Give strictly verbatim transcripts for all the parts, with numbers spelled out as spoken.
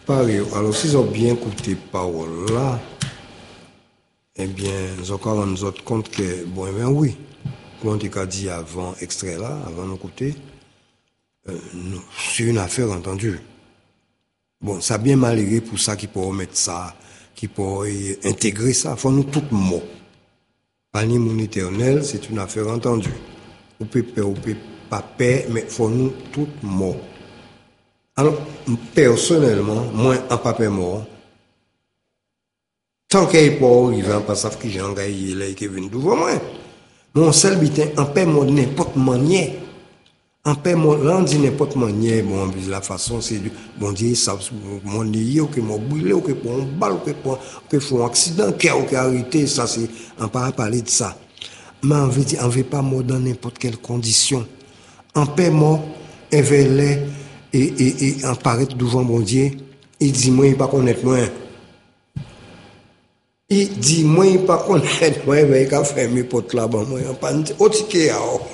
Pareil. Alors, s'ils ont bien écouté parole là, eh bien, ils ont rendu compte que, bon, eh bien, oui, comme on t'a dit avant, extrait là, avant de écouter, euh, c'est une affaire entendue. Bon, ça a bien malgré pour ça qu'ils pourront mettre ça, qu'ils pourront intégrer ça. Faut nous tout mots. Panier mon éternel, c'est une affaire entendue. Ou peut ou peut pas paix, mais faut nous tout mots. Alors, personnellement, moi, en papier mort, tant qu'il n'est pas arrivé en passant que j'ai engagé là qui est venu devant moi, mon seul bitin, en paix mort n'importe manière. En paix mort, là, on dit n'importe manière, bon, la façon, c'est du, bon Dieu, ça, mon lié, ou que mon brûlé, ou que pour un balle, ou que pour, que pour un accident, qui a, ou qui a arrêté, ça, c'est, on peut parler de ça. Mais on veut dire, on veut pas mort dans n'importe quelle condition. En paix mort, elle veut et, et, et apparaître devant mon Dieu, il dit, moi, il pas connaître moi. Il dit, moi, il pas connaître moi, il va faire mes potes là-bas, moi, il pas au ticket,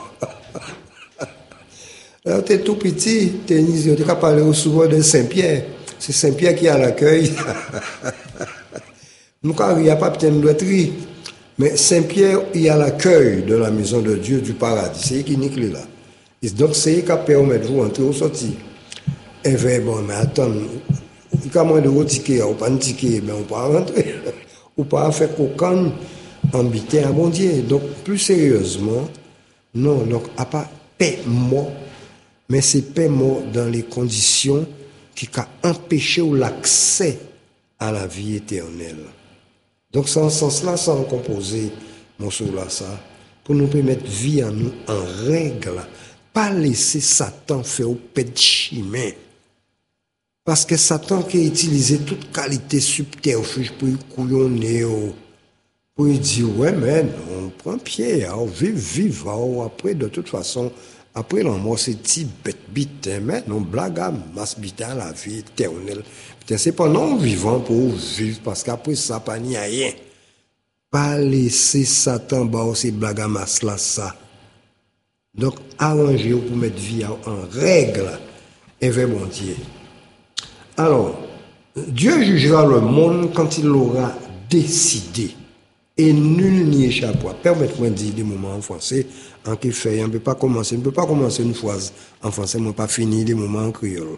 là, t'es tout petit, t'es nisio, t'es qu'à parler souvent de Saint-Pierre. C'est Saint-Pierre qui a l'accueil. Nous, quand il n'y a pas peut-être de tri, mais Saint-Pierre, il y a l'accueil de la maison de Dieu du paradis. C'est lui qui nique là. Et donc, c'est lui qui permet de vous entrer au sorti. Et bien, bon, mais attends, il y a moins de gros tickets, ou pas de ticket, mais on peut rentrer. Ou pas faire qu'aucun habiter à bon Dieu. Donc, plus sérieusement, non, donc, à pas paiement, mais c'est paiement dans les conditions qui ont empêché l'accès à la vie éternelle. Donc, c'est en ce sens-là, ça a composé, mon là, ça, pour nous permettre de vivre en nous en règle, pas laisser Satan faire au pet de chemin. Parce que Satan qui a utilisé toute qualité subterfuge pour y couillonner, pour y dire, ouais, mais on prend pied, on vive, vive, après, de toute façon, après la mort, c'est petit bête bite, mais non, blague à masse bite à la vie éternelle. C'est pas non vivant pour vivre, parce qu'après ça, pas ni rien. Pas laisser Satan, bah, c'est blague à masse là, ça. Donc, arrangez-vous pour mettre vie en règle, et vers mon Dieu. Alors, Dieu jugera le monde quand il l'aura décidé. Et nul n'y échappera. Permettez-moi de dire des moments en français, en qui fait, on ne peut pas commencer, on ne peut pas commencer une phrase en français, on ne peut pas finir des moments en créole.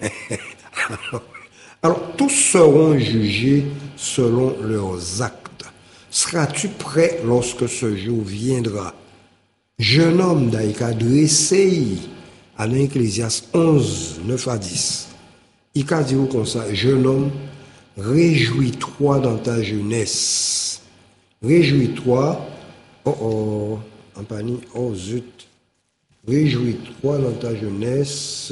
Alors, tous seront jugés selon leurs actes. Seras-tu prêt lorsque ce jour viendra? Jeune homme d'Aïka dressé à l'Ecclésiaste onze, neuf à dix. Il a dit comme ça, jeune homme, réjouis-toi dans ta jeunesse. Réjouis-toi, oh oh, en panique, oh zut. Réjouis-toi dans ta jeunesse.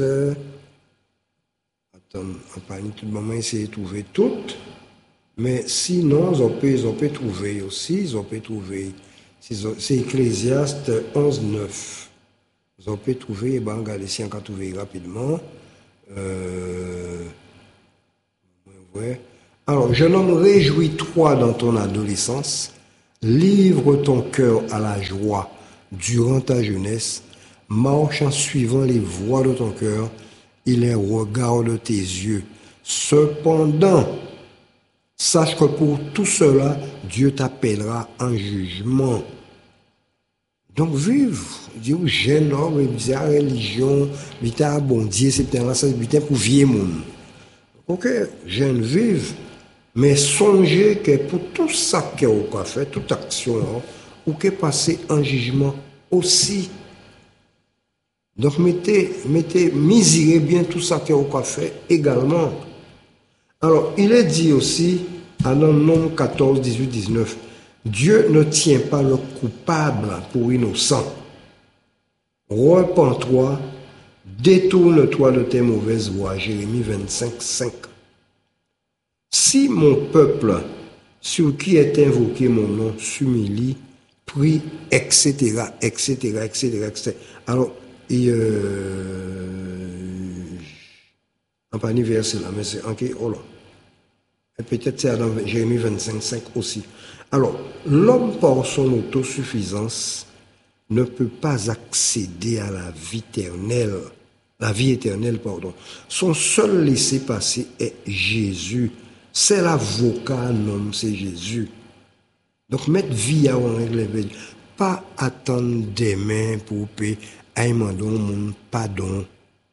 Attends, en panique, tout le moment, essayer de trouver toutes. Mais sinon, on peut, on peut trouver aussi, on peut trouver. C'est Ecclésiaste onze, neuf. On peut trouver, ben, regardez si on peut trouver rapidement. Euh, ouais. Alors, jeune homme, réjouis-toi dans ton adolescence, livre ton cœur à la joie durant ta jeunesse, marche en suivant les voies de ton cœur et les regards de tes yeux. Cependant, sache que pour tout cela, Dieu t'appellera en jugement. Donc, vive, Dieu, jeune homme, il dit, la religion, il dit, bon Dieu, c'est un c'est pour vieux monde. Ok, jeune, vive, mais songez que pour tout ça que vous avez fait, toute action, vous avez passé en jugement aussi. Donc, mettez, mettez, misérez bien tout ça que vous avez fait également. Alors, il est dit aussi, à Nombre quatorze, dix-huit, dix-neuf, Dieu ne tient pas le coupable pour innocent. Repens-toi, détourne-toi de tes mauvaises voies. Jérémie vingt-cinq, cinq. Si mon peuple, sur qui est invoqué mon nom, s'humilie, prie, et cetera, et cetera, et cetera, et cetera. Alors, et euh, en pas ni verset là, mais c'est ok, oh là. Et peut-être c'est dans Jérémie vingt-cinq, cinq aussi. Alors, l'homme par son autosuffisance ne peut pas accéder à la vie éternelle. La vie éternelle, pardon. Son seul laissez-passer est Jésus. C'est l'avocat, un homme, c'est Jésus. Donc, mettre vie à en règle, pas attendre demain pour payer un mon pardon.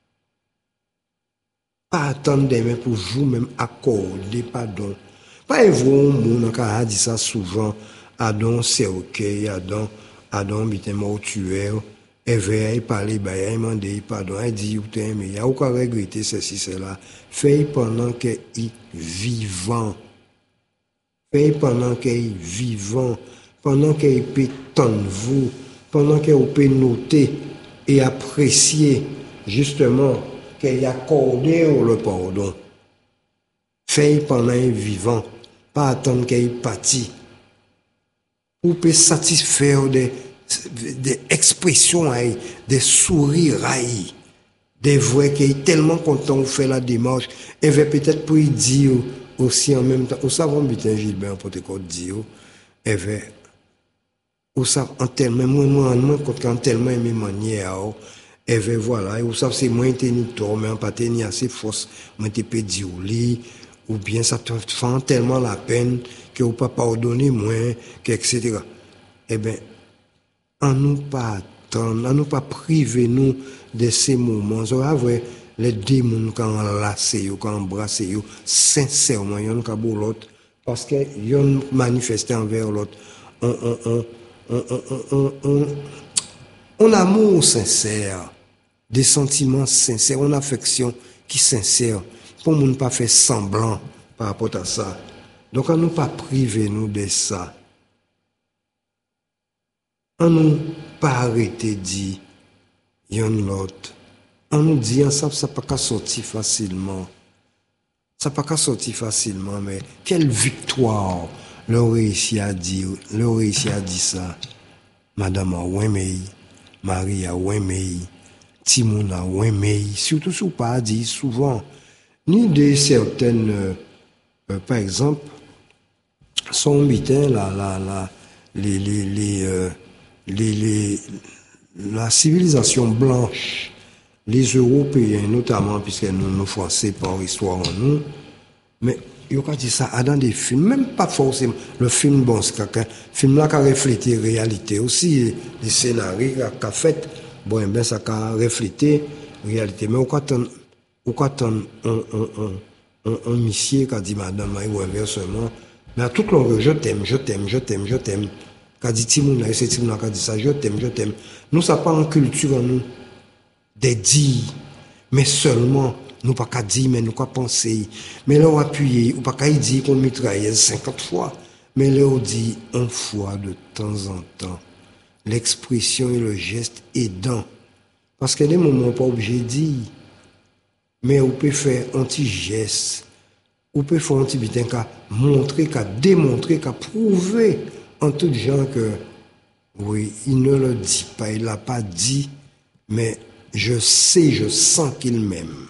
Pas attendre demain pour vous-même accorder pardon. Pas vous, mon a dit ça souvent. Adon, c'est ok, Adon, Adon, bitin mortuaire. Et veille, parler, bah, il m'a dit pardon, il dit, ou t'es mais il y a aucun regretter ceci, cela. Fait pendant qu'il est vivant. Fait pendant qu'il est vivant. Pendant qu'il peut tendre vous. Pendant qu'il peut noter et apprécier, justement, qu'il a accordé le pardon. Fait pendant qu'il est vivant. Pas attendre qu'il est parti. Ou peut satisfaire des des expressions, des sourires, des voix qui est tellement content de faire la démarche, et va peut-être pour y dire aussi en même temps, au savon bitin Gilbert, pour te dire, et va, au savon en tellement, moi, moi, moi, quand en tellement aimé manière, et va voilà, et au savon c'est moins tenir tort, mais en pas tenir assez force, moi te peux dire ou bien ça te fait tellement la peine que vous pas pardonner moins, que et cetera. Eh bien, en nous pas attendre, en nous pas priver nous de ces moments. Ça va voir les démons quand enlacé, quand embrassé, sincèrement, yon ka bo l'autre, parce que yon manifesté envers l'autre. On, on, on, on, on, on, on, on amour sincère, des sentiments sincères, une affection qui sincère, pour ne pas faire semblant par rapport à ça. Donc, on nous pas priver nous de ça. On nous pas arrêter de dire, yon l'autre. On nous dit, ça, ça pas qu'à sortir facilement. Ça pas qu'à sortir facilement, mais quelle victoire leur réussi à dire, leur réussi à dire ça. Madame a ouemei, Marie a ouemei, Timon a ouemei, surtout si vous pas dit souvent, ni de certaines, euh, euh, par exemple, son bitin, la, la, la, les, les, les, euh, Les, les, la civilisation blanche, les Européens notamment, puisque nous, nous Français par histoire en nous, mais il y a dit ça dans des films, même pas forcément. Le film, bon, c'est quelqu'un, film là qui a reflété la réalité aussi, les scénarios qui a fait, bon, ben ça a reflété la réalité. Mais au quand on, on, on, on, on monsieur qui a dit madame, ou inversement, mais à toute longueur, je t'aime, je t'aime, je t'aime, je t'aime. Qu'a dit Timoun, c'est Timoun qui a dit ça, je t'aime, je t'aime. Nous, ça pas en culture en nous, des dits, mais seulement, nous pas qu'à dire, mais nous qu'à penser. Mais là, on appuie, ou pas qu'à dire qu'on mitraille cinquante fois, mais là, on dit une fois de temps en temps. L'expression et le geste aidant. Parce qu'il y a des moments pas obligé de dire, mais on peut faire un petit geste, on peut faire un petit bitin qu'à montrer, qu'à démontrer, qu'à prouver en tout gens que, oui, il ne le dit pas, il l'a pas dit, mais je sais, je sens qu'il m'aime.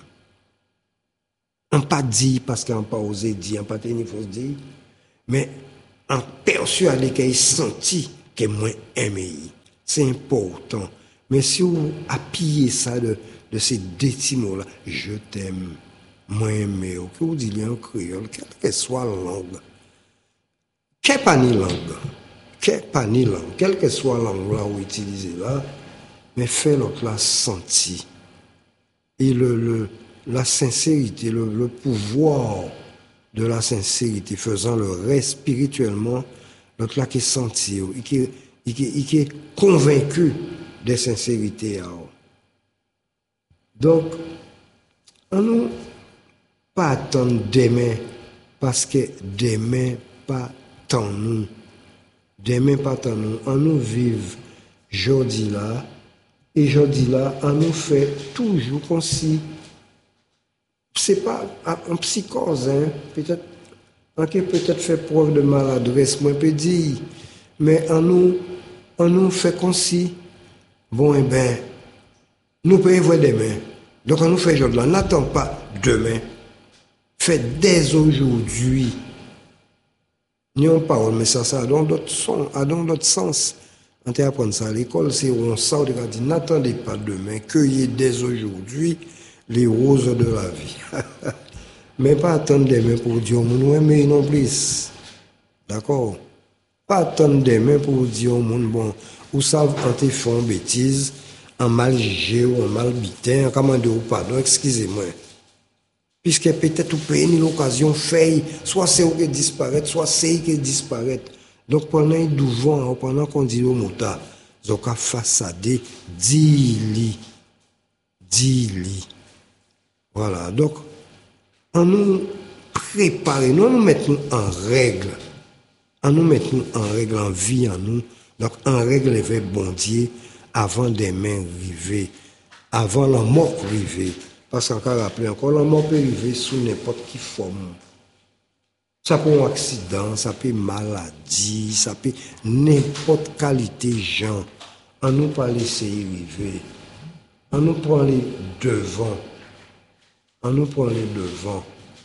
On pas dit parce qu'on pas osé dire, on pas tenu faut dire, mais on persuadé qu'il senti que moi aimé. C'est important. Mais si vous appuyez ça de, de ces deux mots-là, je t'aime, moi aimé, que vous dites en créole, quelle que soit la langue, quelle pas ni langue, quelle pas ni langue, quelle que soit la langue là où utiliser là, mais fait l'autre là senti. Et le, le, la sincérité, le, le pouvoir de la sincérité, faisant le reste spirituellement, l'autre là qui est senti, qui est, qui est convaincu de sincérité. Donc, on nous pas attendre demain, parce que demain pas tant nous. Demain pas tant nous. On nous vive aujourd'hui là, et aujourd'hui là, on nous fait toujours comme si, c'est pas en psychose, hein, peut-être, on peut peut-être faire preuve de maladresse, moi peut dire, mais on nous, on nous fait comme si, bon, eh ben, nous pouvons voir demain. Donc on nous fait aujourd'hui là, n'attend pas demain. Fait dès aujourd'hui. N'y a pas, mais ça, ça a dans d'autres sens, a dans d'autres sens. On t'apprend ça à l'école, c'est on sort de dit n'attendez pas demain, cueillez dès aujourd'hui les roses de la vie. Mais pas attendre demain pour dire mon mais non plus. D'accord? Pas attendre demain pour dire au monde bon, ou savent quand ils font bêtises, en mal jugé ou en mal bité, en commandé ou pardon, excusez-moi. Puisque peut-être vous payez l'occasion fait, soit c'est eux qui disparaît, soit c'est eux qui disparaît. Donc pendant douze ans, pendant qu'on dit au mota, ils ont qu'à façader dix lits. dix lits. Voilà. Donc, en nous préparer, nous nous mettons en règle. En nous mettons en règle, en vie en nous. Donc, en règle les bon Dieu avant des mains rivées, avant la mort rivée. Parce qu'encore rappelez encore, la mort peut arriver sous n'importe quelle forme. Ça peut être un accident, ça peut être maladie, ça peut être n'importe qualité gens. On nous pas laisser arriver. On nous prend les devants. On nous prend les devants.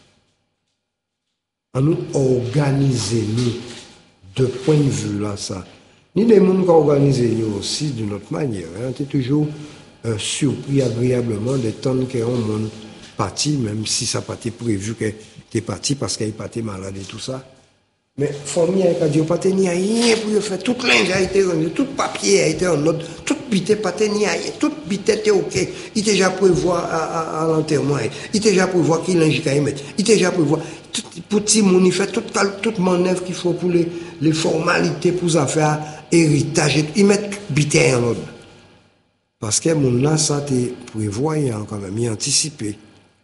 On nous organiser nous de point de vue là ça. Ni des gens qui organisent aussi d'une autre manière. Hein. Tu es toujours euh, surpris agréablement de temps que un monde parti, même si ça n'a pas été prévu que tu es parti parce qu'il est parti malade et tout ça. Mais famille a dit pas tenir rien pour faire. Toute linge a été rendu, tout papier a été en ordre, tout bité pas tenir rien, tout bité était ok. Il était déjà prévu à, à, à l'enterrement, il était déjà prévu qu'il linge qu'il mettre, il était déjà prévu tout petit monde il fait toute toute manœuvre qu'il faut pour les les formalités pour ça faire héritage, il met bité en ordre. Parce que mon là ça t'est prévoyant quand même, il anticipé.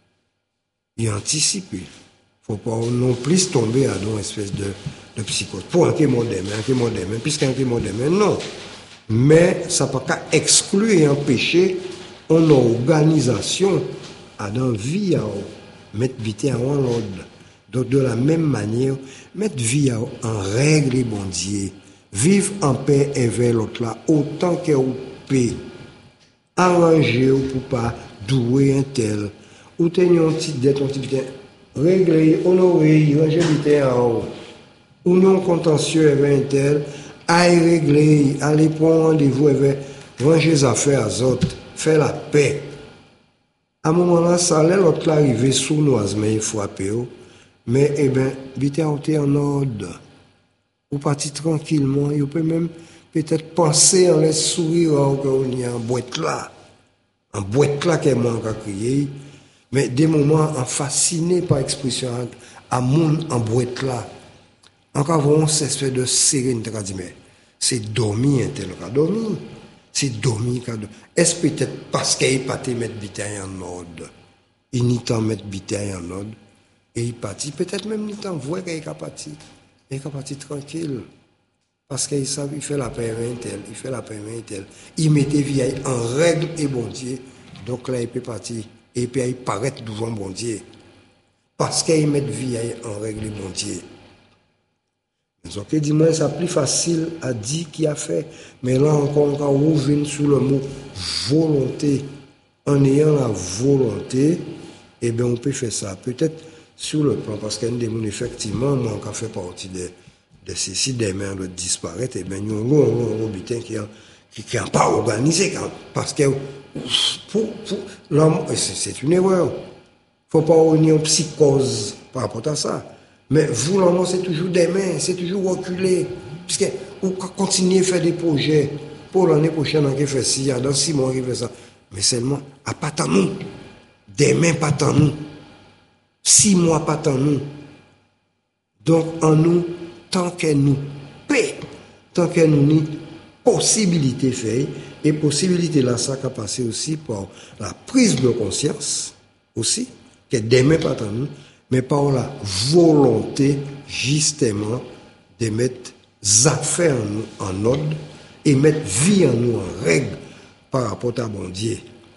Il anticipé. Faut pas non plus tomber à une espèce de, de psychose. Pour un qui est moderne, un qui est moderne, puisqu'un qui est moderne, non. Mais ça ne peut pas exclure et empêcher une organisation à dans vie à mettre vie en ordre. Donc de la même manière, mettre vie en règle et bon Dieu. Vivre en paix avec l'autre là, autant que vous pouvez. Arranger pour pas douer un tel. Ou tenir un petit dette, un petit dette. Régler, honorer, ranger du en haut. Union contentieux avec un tel, aille régler, aller prendre rendez-vous avec, ranger les affaires aux autres, faire la paix. À un moment là, ça allait l'autre arriver sournoisement, il faut frapper. Mais, eh bien, vite en ordre. Ou partir tranquillement, il peut même peut-être penser en les sourire qu'on y a en boîte là. En boîte là qu'elle manque à crier. Mais des moments en fasciné par l'expression à mon en boîte là. Encore vraiment cette espèce de sérénité qu'a dit mais c'est dormir un tel qu'a dormi. C'est dormir qu'a dormi. Est-ce peut-être parce qu'il n'est pas te mettre bitaille en ordre. Il n'y t'en mettre bitaille en ordre. Et il partit. Peut-être même il t'en voit qu'il est parti. Il est parti tranquille. Parce qu'il savent, il fait la paix avec un tel. Il fait la paix avec un tel. Il mettait vieille en règle et bon Dieu. Donc là il peut partir. Et puis il paraît devant bon Dieu. Parce qu'il met vie en règle bon Dieu. Donc dis-moi, c'est plus facile à dire qu'il a fait. Mais là encore, on va revenir sur le mot volonté. En ayant la volonté, eh bien on peut faire ça. Peut-être sur le plan, parce qu'il y a des gens, effectivement, moi, on a fait partie de, de ces sites, des mains de disparaître, eh bien nous avons un butin qui n'a qui, qui pas organisé. Parce que Pour, pour l'homme, c'est une erreur. Il ne faut pas avoir une psychose par rapport à ça. Mais vous, l'homme, c'est toujours des mains, c'est toujours reculé. Puisque vous continuez à faire des projets. Pour l'année prochaine, on va faire ci, dans six mois, on va faire ça. Mais seulement, à pas tant nous. Des mains, pas tant nous. Six mois, pas tant nous. Donc, en nous, tant que nous paix, tant que nous n'y possibilité fait. Et possibilité là, ça a passé aussi par la prise de conscience, aussi, que demain pas tant nous, mais par la volonté, justement, de mettre les affaires en nous en ordre et mettre vie en nous en règle par rapport à bon Dieu.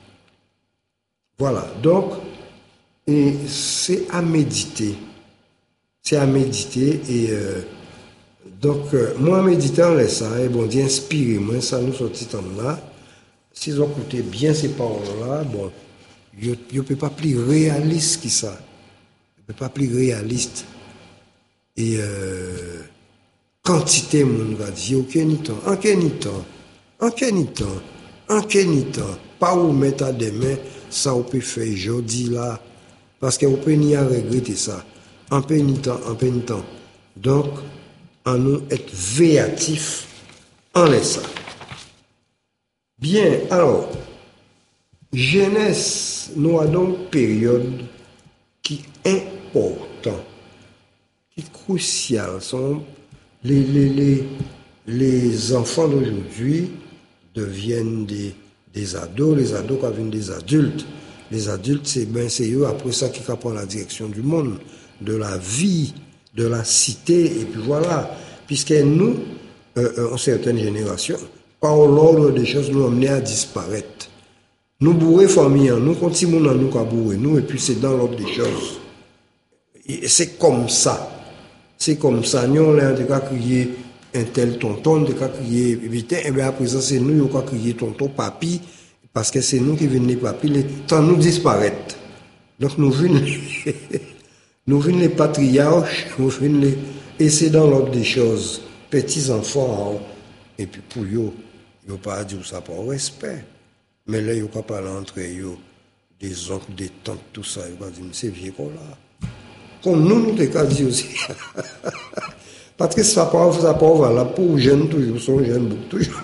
Voilà, donc, et c'est à méditer. C'est à méditer et euh, donc, euh, moi, méditant, laisse ça, et bon Dieu, inspirez-moi, ça nous sortit en là. Si vous écoutez bien ces paroles-là, bon, je ne peux pas plus réaliste que ça. Je ne peux pas plus réaliste. Et euh, quantité moun va dire OK ni temps, en quel ni temps, en quel ni temps, en quel ni temps, pas ou mettre à demain ça on peut faire aujourd'hui là parce que on peut ni à regretter ça. En peu ni temps, en peu ni temps. Donc en nous être véatif en laissant. Bien, alors jeunesse nous a donc période qui est important, qui est crucial sont les, les, les, les enfants d'aujourd'hui deviennent des, des ados, les ados qui deviennent des adultes. Les adultes, c'est ben, c'est eux après ça qui prennent la direction du monde, de la vie, de la cité, et puis voilà. Puisque nous, euh, en certaines générations, par l'ordre des choses, nous amenés à disparaître. Nous bourrer famille, nous continuons à nous à bourrer, nous, et puis c'est dans l'ordre des choses. Et c'est comme ça. C'est comme ça. Nous, on a des cas crier un tel tonton, des cas crier, et bien après ça, c'est nous qui avons crié tonton, papi, parce que c'est nous qui venons les papi, les temps nous disparaître. Donc nous venons, nous venons les patriarches, nous venons les, et c'est dans l'ordre des choses. Petits enfants, et puis pour eux, ils n'ont pas à dire ça par respect. Mais là, ils n'ont pas parlé entre eux, des oncles, des tantes, tout ça, ils vont dire, c'est vieux qu'on l'a. Comme nous, nous, t'es dit aussi. Parce que ça part, ça part, voilà, pour les jeunes, toujours, sont jeunes, beaucoup, toujours.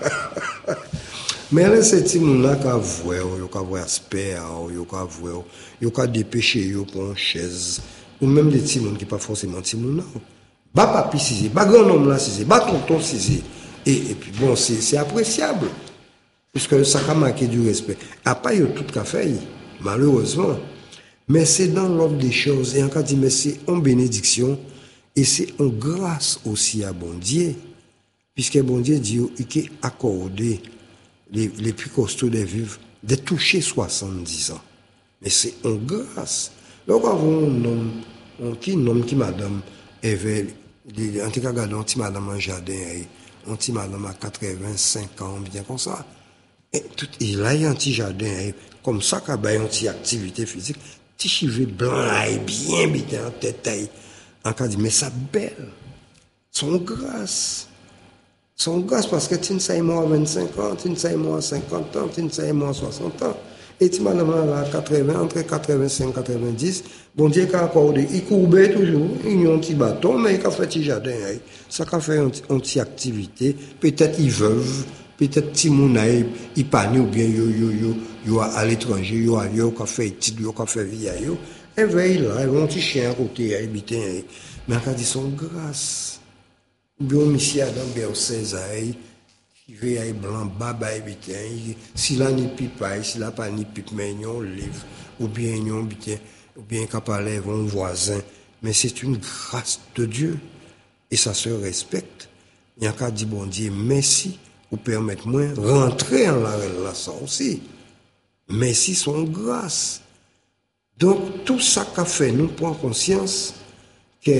Mais là, c'est ces gens-là qui voient, ils voient aspect, ils voient, ils dépêcher pour une chaise. Ou même des petits gens qui ne sont pas forcément des petits gens. Bah, papi, si bah, grand homme là, si bah, tonton, si et, et puis bon, c'est, c'est appréciable. Puisque ça a marqué du respect. Après, il y a tout qu'à faire, malheureusement. Mais c'est dans l'ordre des choses. Et en cas dit, mais c'est en bénédiction. Et c'est en grâce aussi à bon Dieu. Puisque bon Dieu dit qu'il a accordé les, les plus costauds des vivres de toucher soixante-dix ans. Mais c'est en grâce. Donc, avant, un homme, un qui, un homme qui, madame, avait, en tout cas, regardez, un petit madame en jardin, un petit madame à quatre-vingt-cinq ans, bien comme ça. Et tout, il a un petit jardin, comme ça, qu'il a une petite activité physique, petit cheveux blanc, bien, bien, en tête, en cas dit, mais ça belle, son grâce, son grâce, parce que tu ne sais moi à vingt-cinq ans, tu ne sais moi à cinquante ans, tu ne sais moi à soixante ans, et tu m'as demandé à quatre-vingts, entre quatre-vingt-cinq et quatre-vingt-dix, bon Dieu qui a accordé, il courbait toujours, il a un petit bâton, mais il a fait un petit jardin, ça a fait une petite activité, peut-être il veuve, peut-être si mon aïe, il parle ou bien yo yo yo yo à l'étranger, yo à yo qui fait études, yo qui fait vie yo, et veille là, un petit chien à côté, habité, mais quand ils sont grâce, bien monsieur Adam bien seize ans, qui veut aller blanc baba habité, si là ni pipe, si là pas ni pipe, mais yon livre, ou bien yon habité, ou bien qu'à parler un voisin, mais c'est une grâce de Dieu, et ça se respecte. Il y a qu'à dire bon Dieu merci. Ou permettre moi rentrer en la relation aussi. Mais si son grâce. Donc, tout ça qu'a fait, nous prenons conscience que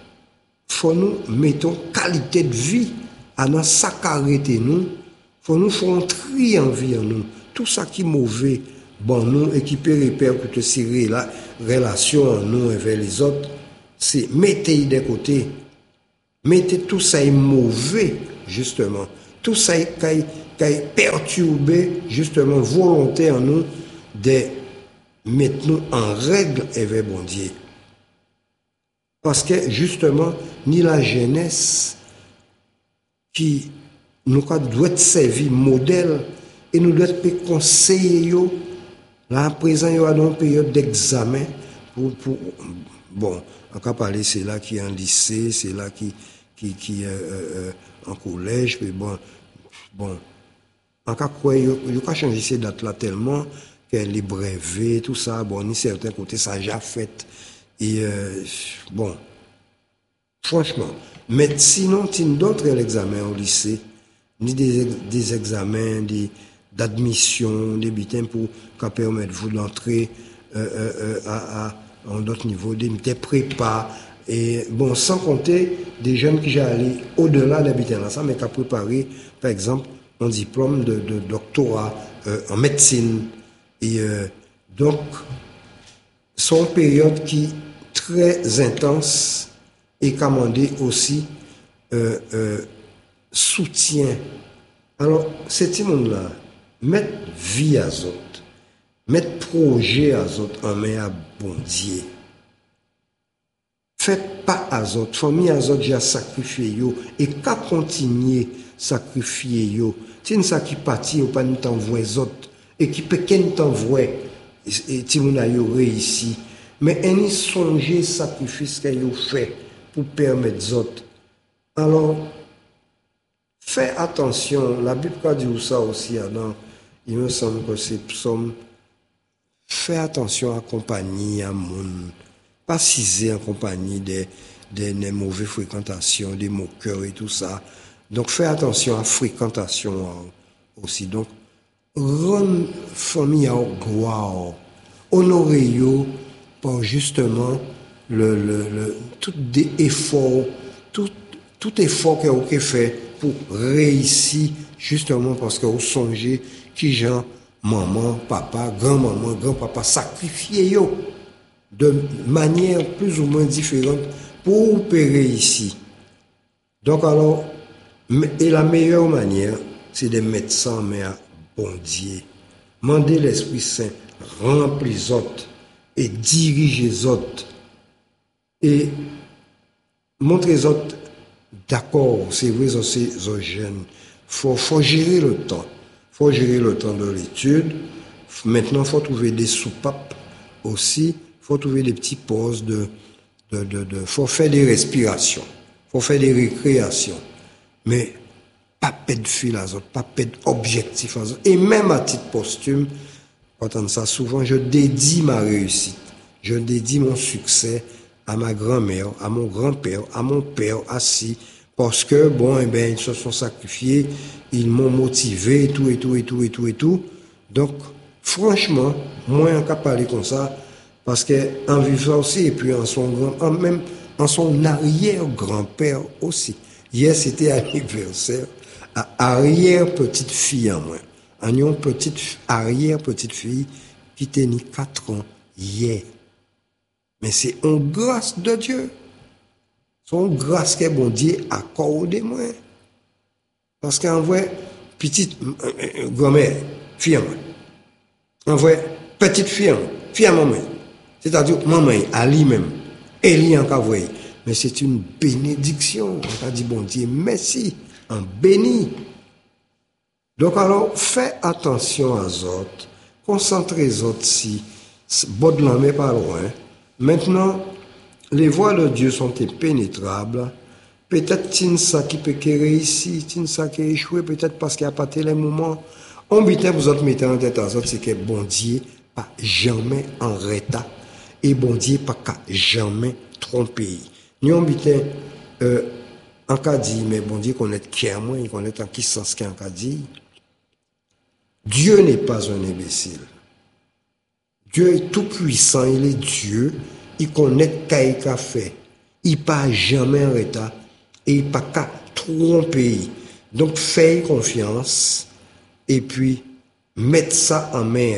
faut nous mettons qualité de vie à notre sac arrêter nous. Faut nous faire un tri en vie en nous. Tout ça qui est mauvais, bon, nous, et qui peut répercuter sur la relation en nous avec les autres, c'est mettez de côté. Mettez tout ça est mauvais, justement. Tout ça qui a perturbé justement volonté en nous de mettre nous en règle avec bon Dieu. Parce que justement, ni la jeunesse qui nous doit être servi modèle et nous doit être conseiller là à présent il y a une période d'examen pour, pour bon, on va parler c'est là qui est en lycée, c'est là qui qui qui euh, euh, en collège, mais bon, bon, en cas quoi, il n'y a pas changé ces dates-là tellement que les brevets, tout ça, bon, ni certains côtés, ça a déjà fait. Et, euh, bon, franchement, mais sinon, tu n'as d'autres examens au lycée, ni des, des examens des, d'admission, des bulletins pour qu'on permette vous d'entrer euh, euh, à, à, à un autre niveau, des, des prépas. Et bon, sans compter des jeunes qui j'ai allé au-delà d'habiter là, ça, mais qui a préparé, par exemple, un diplôme de, de doctorat euh, en médecine. Et euh, donc, c'est une période qui est très intense et qui a demandé aussi euh, euh, soutien. Alors, ces monde-là, mettre vie à autres, mettre projet à autres en main à bon Dieu. Faites pas à autres, famille à autres, j'ai sacrifié yo, et qu'à continuer sacrifier yo. C'est ça qui partit, ou pas nous t'envoie autres, et qui peut qu'elle t'envoie, et tu m'en a yo réussi. Mais elle songer sacrifice qu'elle a fait pour permettre aux autres. Alors, fais attention, la Bible a dit ça aussi, Adam, il me semble que c'est psaume. Fais attention à compagnie, à monde. Pas ciser en compagnie des, des, des mauvaises fréquentations, des moqueurs et tout ça. Donc, fais attention à fréquentation aussi. Donc, rendre famille à gloire, honorer yo par justement le, le, le, tout des efforts, tout, tout effort que vous fait pour réussir, justement parce que vous songez qui gens, maman, papa, grand-maman, grand-papa, sacrifier yo de manière plus ou moins différente pour opérer ici. Donc alors, et la meilleure manière, c'est de mettre ça en main à bon Dieu. Mandez l'Esprit Saint, remplis les autres et dirige les autres. Et montrez les autres, d'accord, c'est vrai, c'est jeune. Faut, faut gérer le temps. Faut gérer le temps de l'étude. Maintenant, faut trouver des soupapes aussi. Faut trouver des petites pauses de, de, de, de, faut faire des respirations. Faut faire des récréations. Mais, pas perdre fil à autres, pas perdre objectif à autres. Et même à titre posthume, j'entends ça souvent, je dédie ma réussite. Je dédie mon succès à ma grand-mère, à mon grand-père, à mon père assis, parce que, bon, eh ben, ils se sont sacrifiés, ils m'ont motivé, et tout, et tout, et tout, et tout, et tout. Donc, franchement, moi, en cas parler comme ça, parce qu'en vivant aussi, et puis en son grand, en même, en son arrière-grand-père aussi. Hier, c'était anniversaire à arrière-petite-fille en moi. En une petite, arrière-petite-fille qui tenait quatre ans hier. Mais c'est une grâce de Dieu. C'est une grâce que bon Dieu accorde moi. Parce qu'en vrai, petite euh, grand-mère, fille en moi. En vrai, petite fille en moi, fille en maman. C'est-à-dire, maman, à lui-même, elle en cavoye. Mais c'est une bénédiction. On a dit, bon Dieu, merci, en béni. Donc alors, fais attention à autres, concentrez les autres si, bon de la main pas loin. Maintenant, les voies de Dieu sont impénétrables. Peut-être qu'il ça qui peut réussir, qu'il ça qui échoué, peut-être parce qu'il n'y a pas les moments. On bitait vous autres mettez en tête à autres, c'est que bon Dieu pas jamais en retard. Et bon Dieu pas jamais trompé. Nous on bitait euh, en cas dit, mais bon Dieu connaît qui est moi, il connaît en qui sens qu'en cas dit. Dieu n'est pas un imbécile. Dieu est tout puissant, il est Dieu, il connaît ce qu'il a fait. Il pas jamais en retard et il pas qu'à tromper. Donc fais confiance et puis mettre ça en main.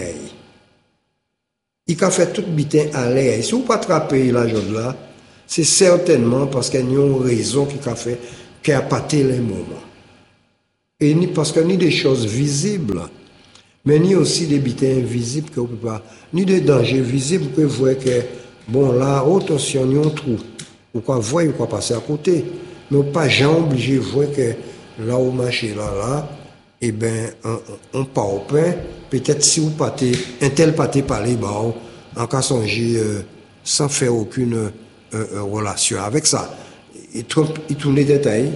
Il a fait tout bitin à l'air. Si vous ne pas attraper la chose là, c'est certainement parce qu'il y a une raison qui a fait qu'il a pâté les moments. Et ni parce qu'il y a des choses visibles. Mais ni aussi des bitins invisibles que vous ne pouvez pas, ni des dangers visibles que vous voyez que, bon là, attention, il y a un trou. Ou quoi voir, ou quoi passer à côté. Mais vous pas jamais obligé de voir que là où marchez là, là, eh ben, on, on part au pain. Peut-être si vous partez, un tel pâté par les bas, en cas songer, euh, sans faire aucune euh, euh, relation avec ça. Il tourne les détails.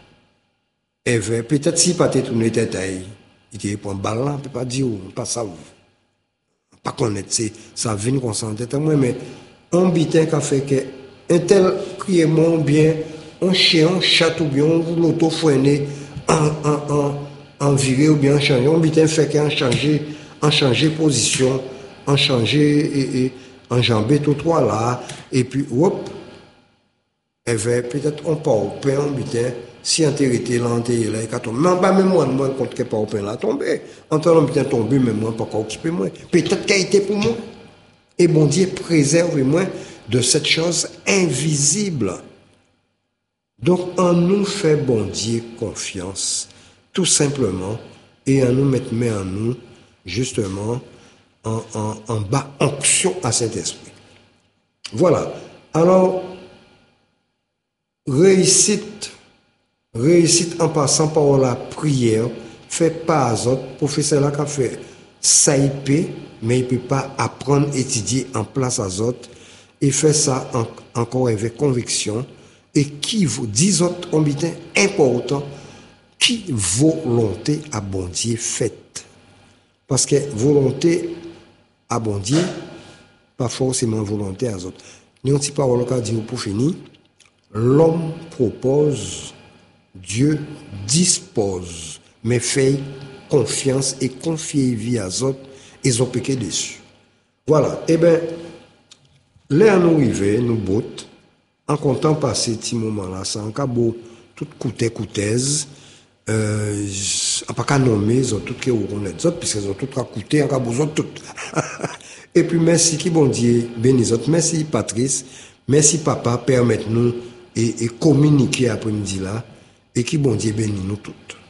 Et peut-être si pâté tourne les détails. Il te prend un ballon, on ne peut pas dire, pas ça. Pas connaître, ça vient qu'on s'en tête à moi, mais un bitin qui a fait que un tel criement bien, un chien, un chat ou bien, un l'auto fouené, en, en, en, en viré ou bien en changé. Un bitin fait qu'en changé, en changé position, en changé et, et enjambé tout trois là, et puis, hop, et peut-être on part au pain, un bitin. Si entérité là, entérité là, il a tombé. Mais même moi, moi, compte que pas au pain là, tombé. En tant que bien tombé, mais moi, pas occupé moi. Peut-être qu'il a été pour moi. Et bon Dieu préserve moi de cette chose invisible. Donc, en nous fait bon Dieu confiance, tout simplement, et en nous mettre main en nous, justement, en, en, en bas onction à Saint-Esprit. Voilà. Alors, réussite, réussite en passant par la prière, fait pas à autres, professeur là qui a fait ça il peut, mais il peut pas apprendre, étudier en place à autres, et fait ça en, encore avec conviction, et qui vous, dix autres combien important, qui volonté à bon Dieu faite. Parce que volonté à bon Dieu, pas forcément volonté à autres. Nous, si parole qu'a dit pour finir, l'homme propose, Dieu dispose, mais fait confiance et confier vie à autres, ils ont piqué dessus. Voilà. Eh bien, là, nous arrivons, nous bottes, en comptant passer ce moment-là, ça en cabo, tout coûtait coûtaise, euh, pas qu'à nommer, ils ont tout qui ont autres, puisqu'ils ont tout coûté, en cabo, ils ont tout. Et puis, merci qui bon Dieu bénisse autres. Merci Patrice, merci papa, permettez-nous et, et communiquer après-midi là, et qui bon Dieu bénisse nous toutes.